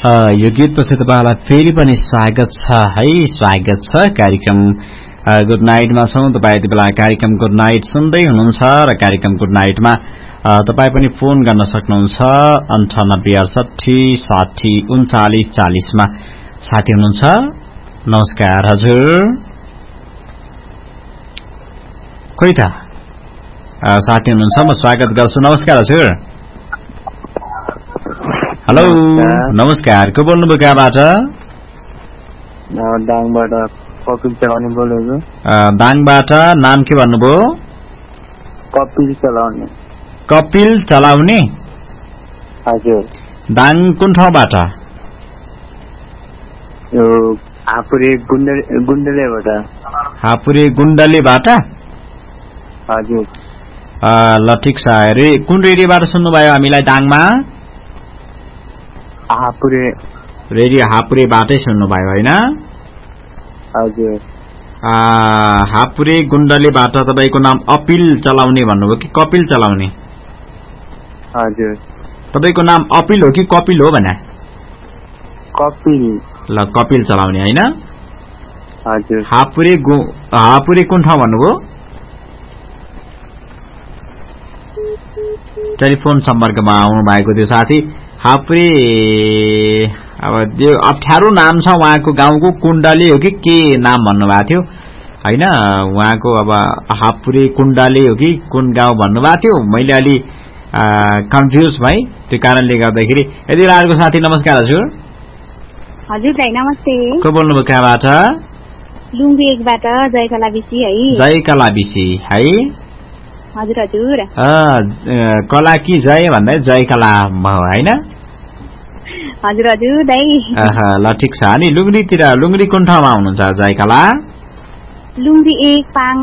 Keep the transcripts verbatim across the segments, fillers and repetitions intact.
यो गीतपछि तपाईँलाई फेरि पनि स्वागत छ है स्वागत छ कार्यक्रम गुड नाइटमा छौँ। तपाईँ यति बेला कार्यक्रम गुड नाइट सुन्दै हुनुहुन्छ र कार्यक्रम गुड नाइटमा तपाईँ पनि फोन गर्न सक्नुहुन्छ अन्ठानब्बे अडसठी साठी उन्चालिस चालिसमा। साथी हुनुहुन्छ? नमस्कार हजुर, खोइ त साथी हुनुहुन्छ, म स्वागत गर्छु। नमस्कार हजुर। हेलो नमस्कार, को बोल्नुभयो कहाँबाट? दाङबाट कपिल चलाउने बोलेको। दाङबाट नाम के भन्नुभयो? कपिल चलाउने। कपिल चलाउने? हजुर। दाङ कुन ठाउँबाट? यो हापुरे गुण्डलेबाट। हापुरे गुण्डलेबाट? हजुर। ल ठिक छ। रे कुन रेडियोबाट सुन्नुभयो हामीलाई दाङमा? हापुरे रेडियो हापुरेबाटै सुन्नुभयो होइन? हजुर। हापुरे गुण्डलेबाट तपाईँको नाम अपिल चलाउने भन्नुभयो कि कपिल चलाउने? हजुर। तपाईँको नाम अपिल हो कि कपिल हो भने? कपिल। ल कपिल चलाउने होइन? हजुर। हापुरे हापुरे कुन ठाउँ भन्नुभयो? टेलिफोन सम्पर्कमा आउनु भएको थियो साथी। हापुरे अब त्यो अप्ठ्यारो नाम छ उहाँको गाउँको, कुण्डले हो कि के नाम भन्नुभएको थियो होइन? उहाँको अब हापुरे कुण्डले हो कि कुन गाउँ भन्नुभएको थियो। मैले अलि कन्फ्युज भएँ, त्यो कारणले गर्दाखेरि। यदि अर्को साथी नमस्कार हजुर। हजुर दाइ नमस्ते। को बोल्नुभयो कहाँबाट? लुङ्गी एकबाट जयकला बिसी है। जयकला बिसी है? हजुर हजुर। कला कि जय भन्दा जयकला भयो होइन? हजुर हजुर दाइ। ल ठिक छ। अनि लुङ्गीतिर लुङ्गी कुन ठाउँमा हुनुहुन्छ जयकला? लुङ्गी एक पाङ।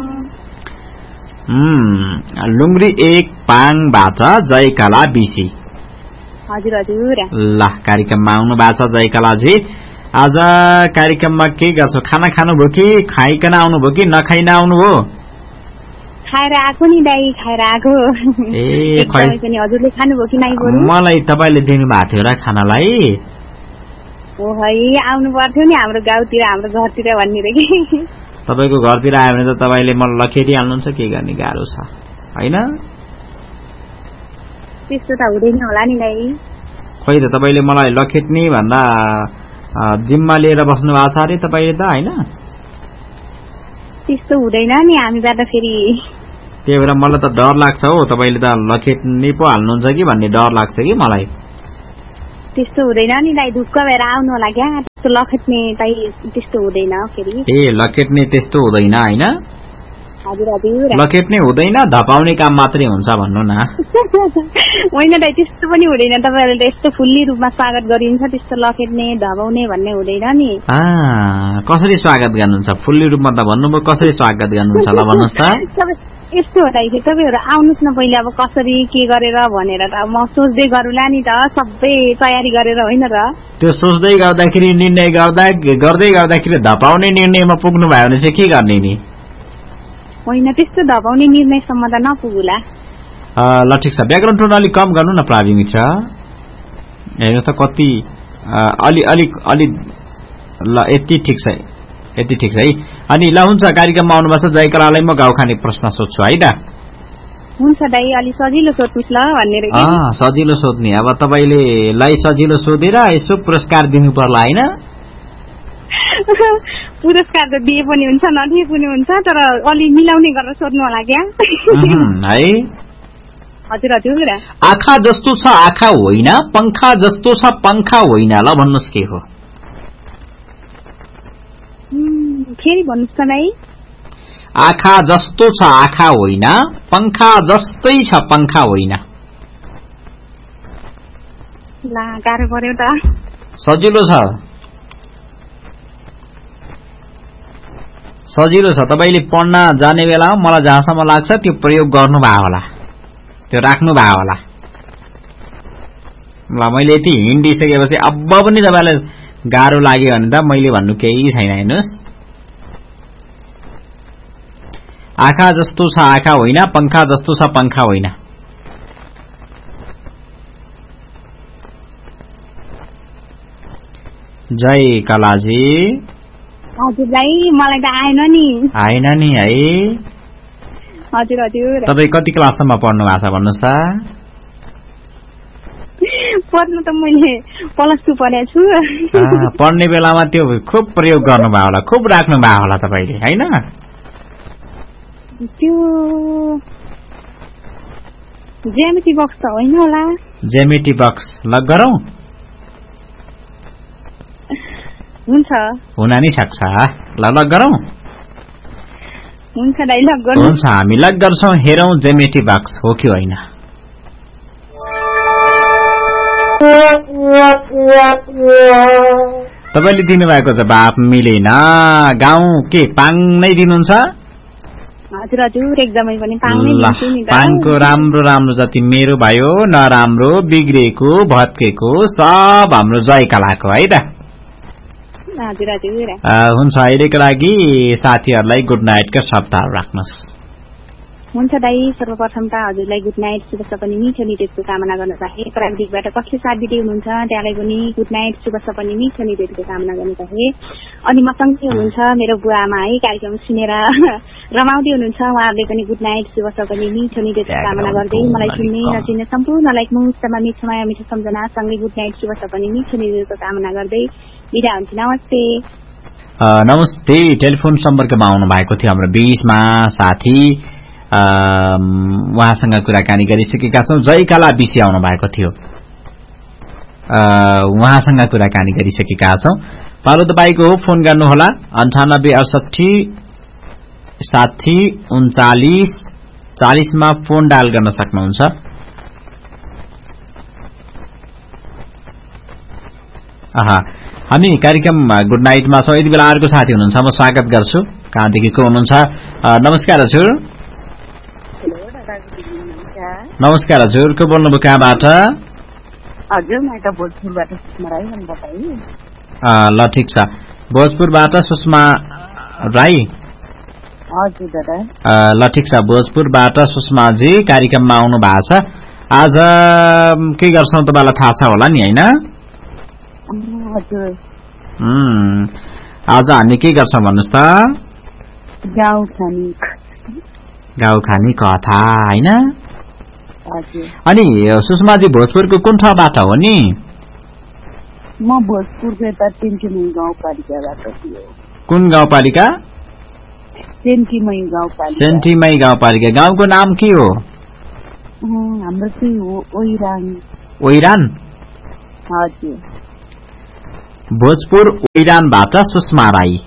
लुङ्गी एक पाङबाट जयकला बिसी। हजुर हजुर। ल कार्यक्रममा आउनु भएको छ जयकलाजी। आज कार्यक्रममा के गर्छौ? खाना खानुभयो कि खाइकन आउनुभयो कि नखाइन आउनुभयो? खाएर आएको नि दाइ, खाएर आएको। ए पनि हजुरले खानुभयो कि नाइ? मलाई तपाईँले दिनुभएको थियो र खानालाई? ओ है, आउनु पर्थ्यो नि हाम्रो गाउँतिर, हाम्रो घरतिर भन्ने कि। तपाईँको घरतिर आयो भने त तपाईँले मलाई लखेटिहाल्नुहुन्छ, के गर्ने, गाह्रो छ होइन? त्यस्तो त हुँदैन होला नि दाइ। खोइ त तपाईँले मलाई लखेट्ने भन्दा जिम्मा लिएर बस्नु भएको छ अरे तपाईँले त होइन? त्यस्तो हुँदैन नि हामीबाट फेरि। त्यही भएर मलाई त डर लाग्छ हो, तपाईँले त लखेट्ने पो हाल्नुहुन्छ कि भन्ने डर लाग्छ कि मलाई। त्यस्तो हुँदैन नि दाइ, ढुक्क भएर आउनु होला क्या। त्यस्तो लखेट्ने दाइ त्यस्तो हुँदैन फेरि। ए लखेट्ने त्यस्तो हुँदैन होइन? हजुर हजुर। लखेट्ने हुँदैन, धपाउने काम मात्रै हुन्छ भन्नु न। होइन दाइ त्यस्तो पनि हुँदैन, तपाईँहरूले त यस्तो फुल्ली रूपमा स्वागत गरिन्छ, त्यस्तो लखेट्ने धपाउने भन्ने हुँदैन नि। कसरी स्वागत गर्नुहुन्छ? फुल्ली रूपमा त भन्नुभयो, कसरी स्वागत गर्नुहुन्छ ल भन्नुहोस् त। यस्तो हो दाइ, तपाईँहरू आउनुहोस् न पहिले, अब कसरी के गरेर भनेर त म सोच्दै गरौँला नि त, सबै तयारी गरेर होइन र? त्यो सोच्दै गर्दाखेरि निर्णय गर्दा गर्दै गर्दाखेरि धपाउने निर्णयमा पुग्नु भयो भने चाहिँ के गर्ने नि? होइन त्यस्तो धपाउने निर्णयसम्म त नपुगुला। ल ठिक छ। व्याकरण टोन अलिक कम गर्नु न प्राविधिक मित्र। हेर्नु त कति अलि अलिक अलि ल यति ठिक छ, यति ठिक छ है। अनि ल हुन्छ, कार्यक्रममा आउनुभएको छ जयकलालाई म गाउँ खाने प्रश्न सोध्छु है त? हुन्छ दाइ, अलि सजिलो सोध्नुहोस् ल भनेर। सजिलो सोध्ने, अब तपाईँले लाई सजिलो सोधेर यसो पुरस्कार दिनु पर्ला होइन? पुरस्कार त दिए पनि हुन्छ, नदिए पनि हुन्छ, तर अलि मिलाउने गरेर सोध्नु होला क्या है? हजुर हजुर। आँखा जस्तो छ आँखा होइन, पंखा जस्तो छ पंखा होइन, ल भन्नुहोस् के हो? फेरि भन्नुहोस् त भाइ। आँखा जस्तो छ आँखा होइन, पंखा जस्तै छ पंखा होइन। ला गाह्रो पर्यो त। सजिलो छ, सजिलो छ। तपाईँले पढ्न जाने बेलामा मलाई जहाँसम्म लाग्छ त्यो प्रयोग गर्नु भयो होला, त्यो राख्नु भयो होला। ल मैले यति हिन्ट दिइसकेपछि अब पनि तपाईँलाई गाह्रो लाग्यो भने त मैले भन्नु केही छैन। हेर्नुहोस्, आँखा जस्तो छ आँखा होइन, पंखा जस्तो छ पंखा होइन। जय कलाजी। हजुर दाइ मलाई त आएन नि। आएन नि है? हजुर हजुर। तपाईँ कति क्लाससम्म पढ्नु भएको छ भन्नुहोस् त? पढ्नु त मैले प्लस टू पढेको छु। पढ्ने बेलामा त्यो खुब प्रयोग गर्नुभयो होला, खुब राख्नुभयो होला तपाईँले होइन? त्यो ज्यामिति बक्स त होइन होला? ज्यामिति बक्स लग गरौँ? हुन्छ। हुन नि सक्छ। ल लग गरौँ? हुन्छ दाइ लग गर्नु। हुन्छ हामी लग गर्छौँ, हेरौँ ज्यामिति बक्स हो कि होइन। तपाईँले दिनुभएको जवाफ मिलेन। गाउँ के पाङ नै दिनुहुन्छ? हजुर हजुर एकदमै पनि पाङ नै दिन्छु नि त। पाङको राम्रो राम्रो जति मेरो भयो, नराम्रो बिग्रेको भत्केको सब हाम्रो जय कलाको है त। हजुर हजुर। हुन्छ अहिलेको लागि साथीहरूलाई गुड नाइटका शब्दहरू राख्नुहोस्। हुन्छ दाइ सर्वप्रथम त हजुरलाई गुड नाइट, शुभ सपनी, मिठो निदेशको कामना गर्न चाहे। प्राविधिकबाट कसले साथ दिँदै हुनुहुन्छ त्यहाँलाई पनि गुड नाइट, शुभ सपनी, मिठो निदेशको कामना गर्न चाहे। अनि मसँगै हुनुहुन्छ मेरो बुवा आमा है, कार्यक्रम सुनेर रमाउँदै हुनुहुन्छ, उहाँहरूले पनि गुड नाइट, शुभ सपनी, मिठो निदेशको कामना गर्दै मलाई सुन्ने नचिन्ने सम्पूर्णलाई मुस्तमा मिठो माया मिठो सम्झना सँगै गुड नाइट, शुभ सपनी, मिठो निदेशको कामना गर्दै बिदा हुन्छ। नमस्ते। नमस्ते। टेलिफोन सम्पर्कमा आउनु भएको थियो हाम्रो बीचमा साथी, उहाँसँग कुराकानी गरिसकेका छौँ। जयकला विषय आउनु भएको थियो, उहाँसँग कुराकानी गरिसकेका छौँ। पालो तपाईँको हो, फोन गर्नुहोला अन्ठानब्बे अडसठी साठी उन्चालिस चालिसमा फोन डायल गर्न सक्नुहुन्छ। आहा हामी कार्यक्रम गुड नाइटमा छौँ। यति बेला अर्को साथी हुनुहुन्छ, म स्वागत गर्छु। कहाँदेखि को हुनुहुन्छ? नमस्कार हजुर। नमस्कार हजुर, को बोल्नुभयो, कहाँबाट? हजुर म त भोजपुरबाट सुषमा राई भन्नु। ल ठिक छ, भोजपुरबाट सुषमा राई। हजुर दादा। ल ठिक छ, भोजपुरबाट सुषमाजी कार्यक्रममा आउनु भएको छ। आज के गर्छौँ तपाईँलाई थाहा छ होला नि होइन? हजुर। आज हामी के गर्छौँ भन्नुहोस् त? गाउँ खानी गाउँ खानी कथा होइन? हजुर। अनि सुषमाजी भोजपुरको कुन ठाउँबाट हो नि? म भोजपुरको यता टेन्टीमई गाउँपालिकाबाट हो। कुन गाउँपालिका? सेन्टीमई गाउँपालिका। सेन्टीमई गाउँपालिका। गाउँको नाम के हो? हाम्रो चाहिँ हो ओइरान। ओइरान? हजुर। भोजपुर ओइरानबाट सुषमा राई।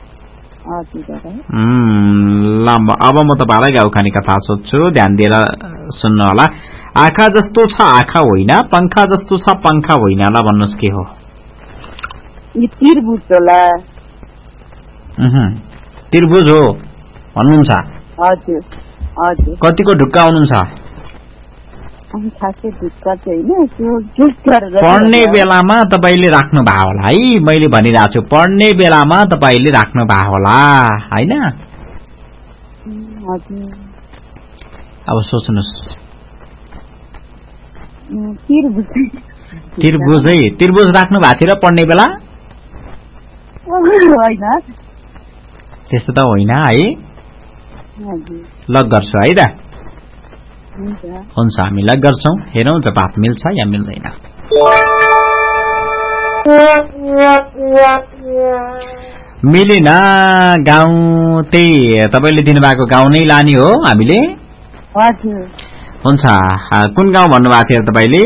ल अब म तपाईँलाई गाउँखानी कथा सोध्छु, ध्यान दिएर सुन्नु होला। आँखा जस्तो छ आँखा होइन, पंखा जस्तो छ पंखा होइन, ल भन्नुहोस् के हो? त्रिभुज होला। त्रिभुज हो भन्नुहुन्छ? हजुर हजुर। कतिको ढुक्का हुनुहुन्छ? पढ्ने बेलामा तपाईँले राख्नु भएको होला है, मैले भनिरहेको छु पढ्ने बेलामा तपाईँले राख्नु भएको होला होइन? अब सोच्नुहोस्। त्रिभुजै त्रिभुज राख्नु भएको थियो र पढ्ने बेला? त्यस्तो त होइन है। लग गर्छु है त। हुन्छ हामी लग गर्छौँ, हेरौँ जवाफ मिल्छ या मिल्दैन। मिलेन। गाउँ त्यही तपाईँले दिनुभएको गाउँ नै लाने हो हामीले। हुन्छ, कुन गाउँ भन्नुभएको थियो तपाईँले?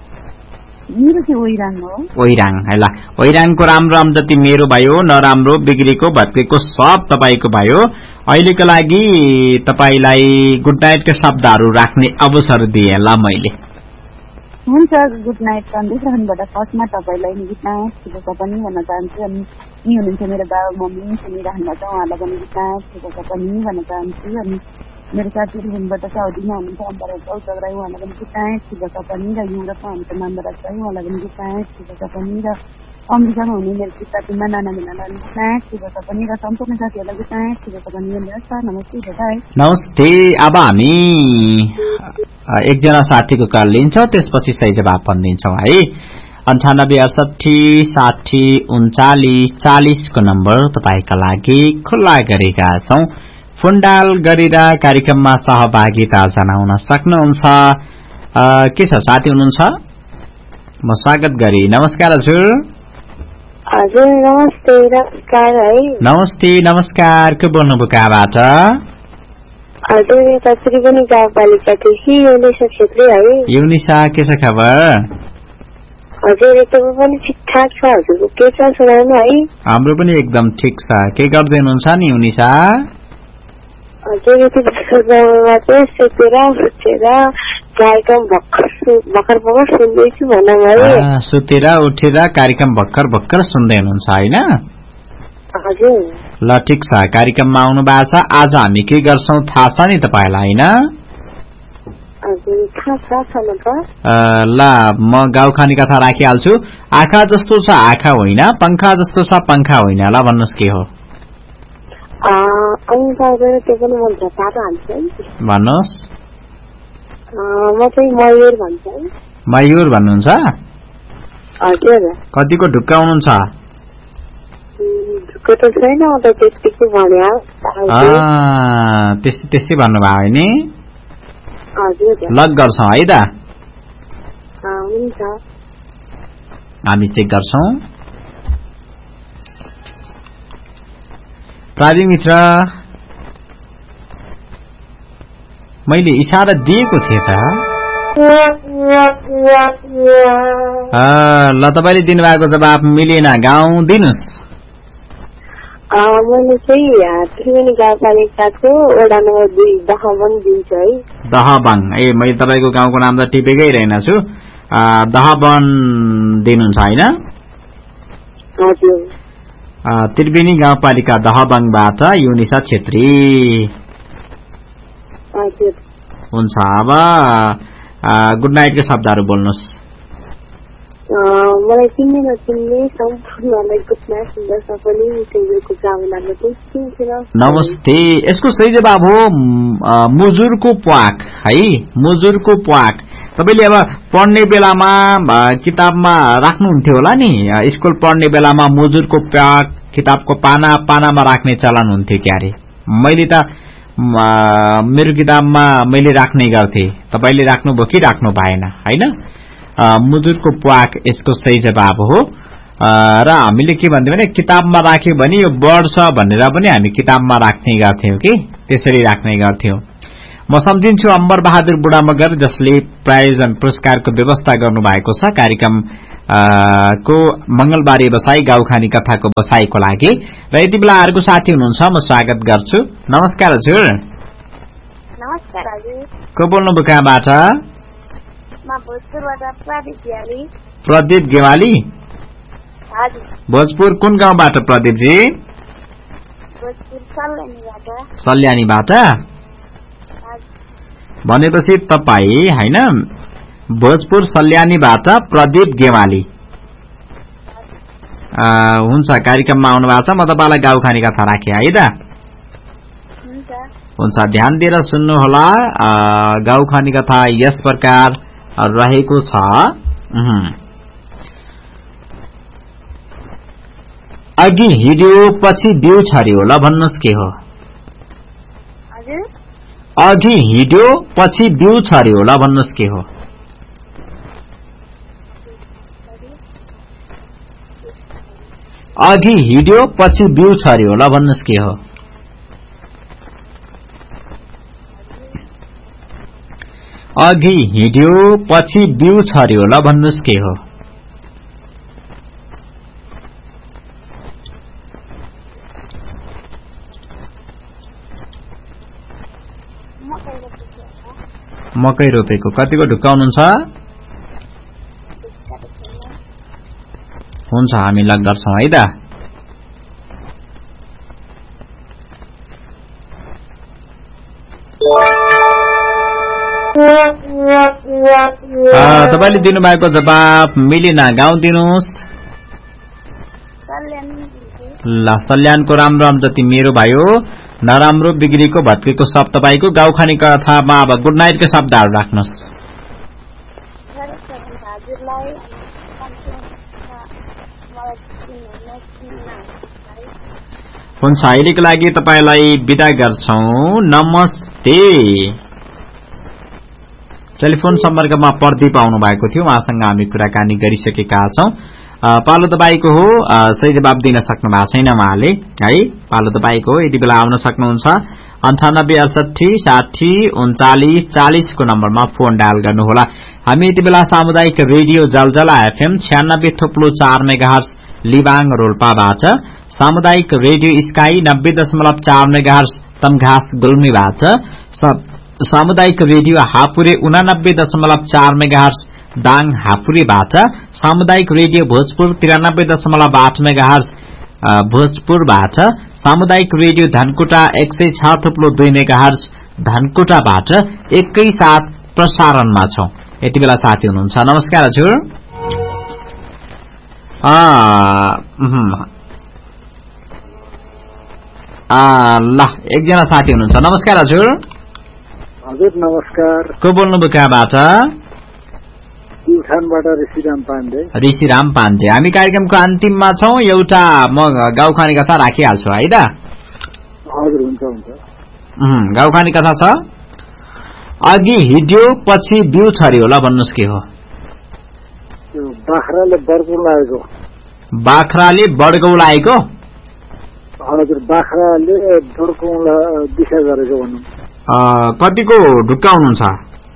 ओइराङ है। ल ओइराङको राम्रो राम्रो जति मेरो भयो, नराम्रो बिग्रेको भत्केको सब तपाईँको भयो। अहिलेको लागि तपाईँलाई गुड नाइटका शब्दहरू राख्ने अवसर दिए ल मैले। हुन्छ गुड नाइट सन्देशबाट फर्स्टमा तपाईँलाई गुड नाइट शुभ सपनी भन्न चाहन्छु। अनि यी हुनुहुन्छ मेरो बाबा मम्मी सुनिराख्नु भएको छ, उहाँलाई पनि गुड नाइट शुभ सपनी भन्न चाहन्छु। अनि मेरो साथीहरू हुनुहुन्छ साउदीमा हुनुहुन्छ अम्बरा चौचक राई, उहाँलाई पनि गुड नाइट शुभ सपनी। र युरोपमा हुनुहुन्छ मामरा राई, उहाँलाई पनि गुड नाइट शुभ सपनी। र अमेरिकामा हुने मेरो पितापिमा नाना बिनालाई गुड नाइट शुभ सपनी। र सम्पूर्ण साथीहरूलाई गुड नाइट शुभ सपनी। नमस्ते दादा। नमस्ते। अब हामी एकजना साथीको कल लिन्छौँ, त्यसपछि सही जवाब भनिदिन्छौँ है। अन्ठानब्बे अडसठी साठी उन्चालिस चालिस को नम्बर तपाईका लागि खुल्ला गरेका छौं। फोन डायल गरेर कार्यक्रममा सहभागिता जनाउन सक्नुहुन्छ। के छ साथी हुनुहुन्छ? म स्वागत गरे। नमस्कार हजुर। हजुर नमस्ते नमस्कार है। नमस्ते नमस्कार। के बोल्नुभयो कहाँबाट? हजुर यता त्रिवेणी गाउँपालिकादेखि युनिसा छेत्री है। युनिसा के छ खबर? हजुर यताको पनि ठिकठाक छ। हजुरको के छ सुनाउनु है। हाम्रो पनि एकदम ठिक छ। के गर्दै हुनुहुन्छ नि युनिसा? हजुर यति गाउँमा चाहिँ सुतेर उठेर कार्यक्रम भर्खर भर्खर भर्खर सुन्दैछु भनौँ है। सुतेर उठेर कार्यक्रम भर्खर भर्खर सुन्दै हुनुहुन्छ होइन? हजुर। ल ठिक छ। कार्यक्रममा आउनु भएको छ। आज हामी के गर्छौं थाहा छ नि तपाईलाई होइन? हजुर थाहा छ छन त। ल म गाउँखाने कथा राखिहाल्छु। आँखा जस्तो छ आँखा होइन, पंखा जस्तो छ पंखा होइन। ल भन्नुहोस् के हो? त्यो पनि मन झटारो हाल्छ है। भन्नुहोस्। म चाहिँ मयूर भन्छ है। मयूर भन्नुहुन्छ? हजुर। कतिको ढुक्का हुनुहुन्छ? ढुक्क त छैन म त त्यतिकै भन्या। त्यस्तै त्यस्तै भन्नुभयो है नि? हजुर। लक गर्छौं है त। हुन्छ। हामी चेक गर्छौं। प्राविधिक मित्र मैले इशारा दिएको थिएँ त। ल तपाईले दिनुभएको जवाब मिलेन। गाउँ दिनुस्। मैले चाहिँ त्रिवेणी गाउँपालिकाको वडा नम्बर दुई दहबङ दिन्छु है। दहबङ ए मैले तपाईको गाउँको नाम त टिपेकै रहेन छु। दहबङ दिनुहुन्छ होइन? हजुर। त्रिवेणी गाउँपालिका दहबङबाट युनिसा छेत्री। हजुर। हुन्छ। अब गुड नाइटको शब्दहरू बोल्नुहोस्। मलाई चिन्ने नचिन्ने सम्पूर्णलाई गुड नाइट सुन्दर पनि मिठो कामना गर्छु। नमस्ते। यसको सही जवाब हो मुजुरको प्वाक है। मुजुरको प्वाक। तपाईले अब पढ्ने बेलामा किताबमा राख्नुहुन्थ्यो होला नि। स्कुल पढ्ने बेलामा मुजुरको प्वाक किताबको पाना पानामा राख्ने चलन हुन्थ्यो क्यारे। मैले त मेरो किताबमा मैले राख्ने गर्थे। तपाईले राख्नुभयो कि राख्नु भएन होइन? मुजुरको प्वाक यसको सही जवाब हो। र हामीले के भन्थ्यौं भने किताबमा राख्यो भने यो बढ्छ भनेर पनि हामी किताबमा राख्ने गर्थ्यौं कि त्यसरी राख्ने गर्थ्यौं। म सम्झिन्छु अम्बर बहादुर बुढा मगर जसले प्रायोजन पुरस्कारको व्यवस्था गर्नु भएको छ कार्यक्रम को मंगलबारे बसाई गाउँखानी कथाको बसाईको लागि। र यति बेला अर्को साथी हुनुहुन्छ म स्वागत गर्छु। नमस्कार हजुर। नमस्कार हजुर। को बोल्नुभयो कहाँबाट? म भोजपुरबाट प्रदीप गेवाली। प्रदीप गेवाली? हजुर। भोजपुर कुन गाउँबाट प्रदीप जी? भोजपुर सल्यानीबाट। सल्यानीबाट? भनेपछि तपाई हैन भोजपुर सल्यानीबाट प्रदीप गेवाली। हुन्छ कार्यक्रममा आउनु भएको छ। म तपाईलाई गाउँखानी कथा राखे है त। हुन्छ ध्यान दिएर सुन्नु होला। गाउँखानी कथा यस प्रकार रहेको छ। अघि हिड्यो पछि बिउ छर्यो। ल भन्नुहोस् के हो? अघि हिड्यो पछि बिउ छर्यो। ल भन्नुहोस् के हो? अघि हिड्यो पछि बिउ छर्यो। ल भन्नुहोस् के हो? अघि हिड्यो पछि बिउ छर्यो। ल भन्नुहोस् के हो? मकै रोपेको। कतिको ढुक्काउनुहुन्छ? हुन्छ हामी लक गर्छौं है त। तपाईले दिनुभएको जवाब मिलेन। गाउँ दिनुहोस्। ल सल्यानको राम राम जति मेरो भयो नराम्रो बिग्रीको भत्केको सब तपाईको। गाउँखानी कथामा अब गुड नाइटको शब्दहरू राख्नुहोस्। हुन्छ अहिलेको लागि तपाईलाई बिदा गर्छौं नमस्ते। टेलिफोन सम्पर्कमा प्रदीप आउनु भएको थियो, उहाँसँग हामी कुराकानी गरिसकेका छौं। पालो तपाईको हो, सही जवाब दिन सक्नु भएको छैन उहाँले है। पालो तपाईको हो, यति बेला आउन सक्नुहुन्छ अन्ठानब्बे अडसठी साठी उन्चालिस चालिस को नम्बरमा फोन डायल गर्नुहोला। हामी यति बेला सामुदायिक रेडियो जलजला एफएम छ्यानब्बे थोप्लो चार मेगाहर्ज लिबाङ रोल्पाबाट, सामुदायिक रेडियो स्काई नब्बे दशमलव चार मेगाहर्ज तमघास गुल्मीबाट, सामुदायिक रेडियो हापुरे उनानब्बे दशमलव चार मेगाहर्ज दाङ हापुरेबाट, सामुदायिक रेडियो भोजपुर तिरानब्बे दशमलव आठ मेगाहर्ज भोजपुरबाट, सामुदायिक रेडियो धनकुटा एक सय छ थुप्लो दुई मेगाहर्ज धनकुटाबाट एकैसाथ प्रसारणमा छौं। यति बेला साथी हुनुहुन्छ। नमस्कार हजुर। ल एकजना साथी हुनुहुन्छ। नमस्कार हजुर। हजुर नमस्कार। को बोल्नुभयो कहाँबाट? प्युठानबाट ऋषिराम पाण्डे। ऋषिराम पाण्डे, हामी कार्यक्रमको अन्तिममा छौं। एउटा म गाउँखाने कथा राखिहाल्छु है त? हजुर हुन्छ हुन्छ। गाउँखाने कथा छ। अघि हिड्यो पछि बिउ छर्यो होला, भन्नुहोस् के हो? बाख्राले बर्गौ लागेको। बाख्राले बड्गौ लागेको? हजुर, बाख्राले बर्गौ दिशा गरेको भन्नु। कतिको ढुक्का हुनुहुन्छ?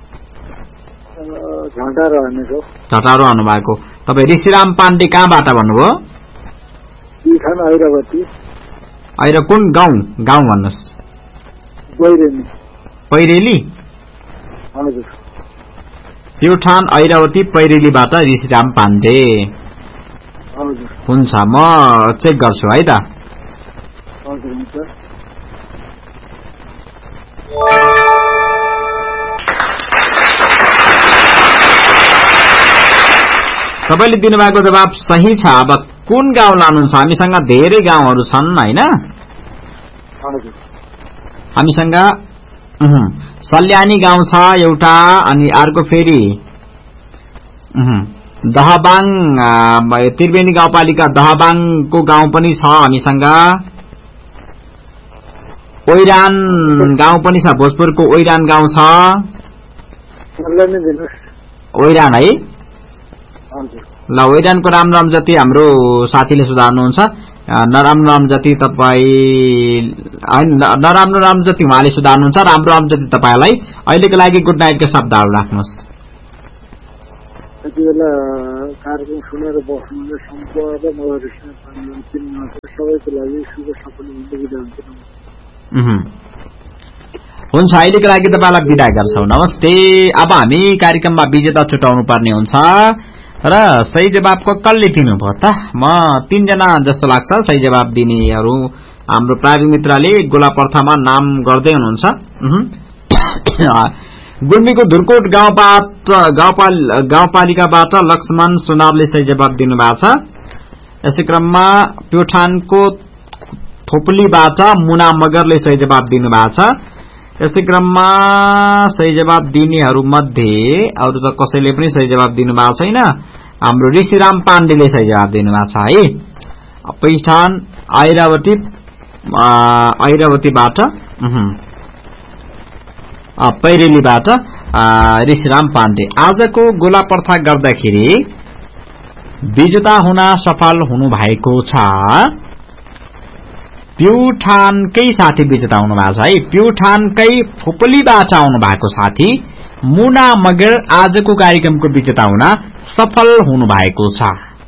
झटारो हानेको। झटारो हानु भएको। तपाईँ ऋषिराम पाण्डे कहाँबाट भन्नुभयो? प्युठान ऐरावती। ऐरा कुन गाउँ? गाउँ भन्नुहोस्। पैरेली। पैरेली? हजुर। प्युठान ऐरावती पैरेलीबाट ऋषिराम पाण्डे। हजुर। हुन्छ, म चेक गर्छु है त। हजुर हुन्छ। तपाईले दिनुभएको जवाब सही छ। अब कुन गाउँ लानुहुन्छ? हामीसँग धेरै गाउँहरू छन् हैन? हजुर। हामीसँग सल्यानी गाउँ छ एउटा, अनि अर्को फेरि दहबाङ त्रिवेणी गाउँपालिका दहबाङको गाउँ पनि छ हामीसँग। ओइरान गाउँ पनि छ, भोजपुरको ओइरान गाउँ छ। ओइरान है? ल, ओइरानको राम राम जति हाम्रो साथीले सुधार्नुहुन्छ, नराम्रो राम जति तपाईँ नराम्रो राम जति उहाँले सुधार्नुहुन्छ, राम्रो राम जति तपाईँलाई। अहिलेको लागि गुड नाइटको शब्दहरू राख्नुहोस्। यति बेला कार्यक्रम सुनेर बस्नु सम्पूर्ण सबैको लागि शुभ सफल हुन्छ। हुन्छ, अहिलेको लागि तपाईँलाई बिदा गर्छौं। नमस्ते। अब हामी कार्यक्रममा विजेता छुटाउनु पर्ने हुन्छ र सही जवाब को कसले दिनुभयो त? म तीनजना जस्तो लाग्छ सही जवाब दिनेहरू। हाम्रो प्राविधिक मित्रले गोला प्रथामा नाम गर्दै हुनुहुन्छ। गुल्मीको धुरकोट गाउँपालिकाबाट लक्ष्मण सुनारले सही जवाब दिनुभएको छ। यसै क्रममा प्युठानको थोपलीबाट मुना मगरले सही जवाब दिनुभएको छ। यसै क्रममा सही जवाब दिनेहरू मध्ये अरू त कसैले पनि सही जवाब दिनुभएको छैन। हाम्रो ऋषिराम पाण्डेले सही जवाब दिनुभएको छ है। पैठान ऐरावती ऐरावतीबाट पैरेलीबाट ऋषिराम पाण्डे। आजको गोला प्रथा गर्दाखेरि विजेता हुन सफल हुनु भएको छ प्युठानकै साथी विजेता हुनु भएको छ है। प्युठानकै फोपलीबाट आउनु भएको साथी मुना मगर आजको कार्यक्रमको विजेता हुन सफल हुनु भएको छ।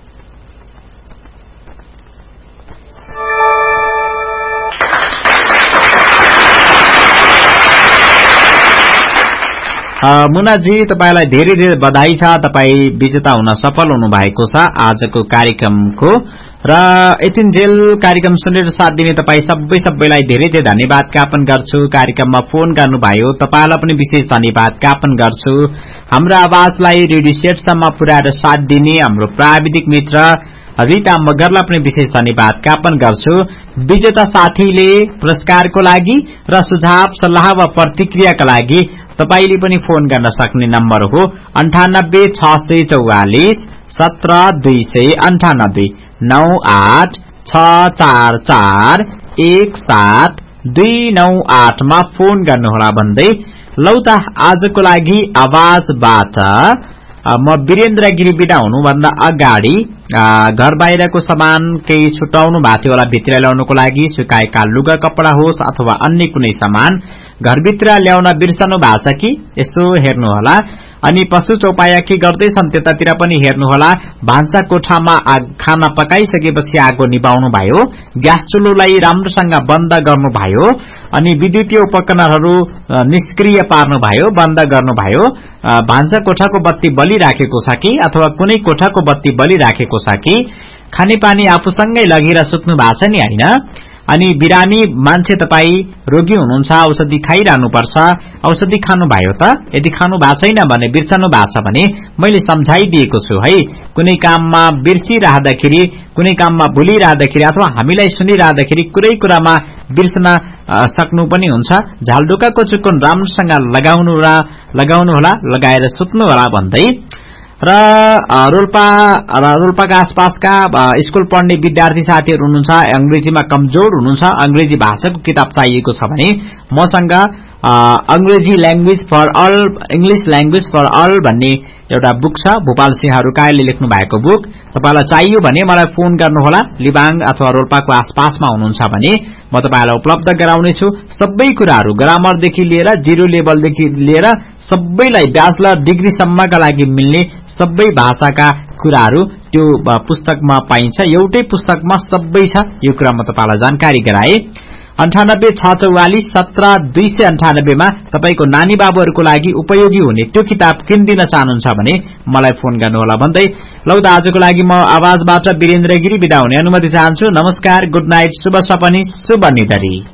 मुनाजी, तपाईलाई धेरै धेरै बधाई छ। तपाई विजेता हुन सफल हुनु भएको छ आजको कार्यक्रमको। र यतिन्जेल कार्यक्रम सुनेर साथ दिने तपाई सबै सबैलाई धेरै धेरै धन्यवाद ज्ञापन गर्छु। कार्यक्रममा फोन गर्नुभयो तपाईलाई पनि विशेष धन्यवाद ज्ञापन गर्छु। हाम्रो आवाजलाई रेडियो सेटसम्म पुर्याएर साथ दिने हाम्रो प्राविधिक मित्र रीता मगरलाई पनि विशेष धन्यवाद ज्ञापन गर्छु। विजेता साथीले पुरस्कारको लागि र सुझाव सल्लाह वा प्रतिक्रियाका लागि तपाईले पनि फोन गर्न सक्ने नम्बर हो अन्ठानब्बे छ सय चौवालिस सत्र दुई सय अन्ठानब्बे नौ आठ छ चार चार एक सात दुई नौ आठमा फोन गर्नुहोला भन्दै लौ त आजको लागि आवाजबाट म वीरेन्द्र गिरी बिदा हुनुभन्दा अगाडि घर बाहिरको सामान केही छुटाउनु भएको थियो होला भित्र ल्याउनको लागि, सुकाएका लुगा कपडा होस् अथवा अन्य कुनै सामान घरभित्र ल्याउन बिर्सनु भएको छ कि यसो हेर्नुहोला। अनि पशु चौपाया के गर्दैछन् त्यतातिर पनि हेर्नुहोला। भान्सा कोठामा खाना पकाइसकेपछि आगो निभाउनु भयो, ग्यास चुलोलाई राम्रोसँग बन्द गर्नु भयो, अनि विद्युतीय उपकरणहरू निष्क्रिय पार्नु भयो, बन्द गर्नु भयो। भान्सा कोठाको बत्ती बलिराखेको छ कि अथवा कुनै कोठाको बत्ती बलिराखेको छ कि, खानेपानी आफूसँगै लगेर सुत्नु भएको छ नि हैन। अनि बिरामी मान्छे तपाई रोगी हुनुहुन्छ, औषधि खाइरहनु पर्छ, औषधि खानु भयो त? यदि खानु भएको छैन भने बिर्सनु भएको छ भने मैले सम्झाइदिएको छु है। कुनै काममा बिर्सिराख्दाखेरि, कुनै काममा भुलिराख्दाखेरि अथवा हामीलाई सुनिराख्दाखेरि कुरै कुरामा बिर्सन सक्नु पनि हुन्छ। झालडुकाको चुकुन राम्रोसँग लगाउनु र लगाउनु होला, लगाएर सुत्नु होला भन्दै र रोल्पा रोल्पाका आसपासका स्कुल पढ्ने विद्यार्थी साथीहरू हुनुहुन्छ, अंग्रेजीमा कमजोर हुनुहुन्छ, अंग्रेजी भाषाको किताब चाहिएको छ भने मसँग अंग्रेजी language for all, English language for all भन्ने एउटा बुक छ, भोपाल सिंह रुकायले लेख्नु भएको बुक। तपाईलाई चाहियो भने मलाई फोन गर्नुहोला। लिबाङ अथवा रोल्पाको आसपासमा हुनुहुन्छ भने म तपाईलाई उपलब्ध गराउनेछु। सबै कुराहरू ग्रामरदेखि लिएर जिरो लेभलदेखि लिएर सबैलाई ब्याचलर डिग्रीसम्मका लागि मिल्ने सबै भाषाका कुराहरू त्यो पुस्तकमा पाइन्छ। एउटै पुस्तकमा सबै छ। यो कुरा म तपाईलाई जानकारी गराए। अन्ठानब्बे छ चौवालिस सत्र दुई सय अन्ठानब्बेमा तपाईको नानी बाबुहरूको लागि उपयोगी हुने त्यो किताब किनिदिन चाहनुहुन्छ भने मलाई फोन गर्नुहोला भन्दै लौ त आजको लागि म आवाजबाट वीरेन्द्र गिरी बिदा हुने अनुमति चाहन्छु। नमस्कार, गुड नाइट, शुभ सपनी, शुभ निधरी।